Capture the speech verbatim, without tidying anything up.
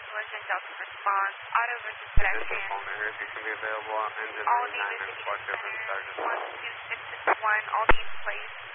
collision, Delta response, auto versus pedestrian. Phone here, if you can be available, engine All nine the and flush up and start. one two six six one, all the in place.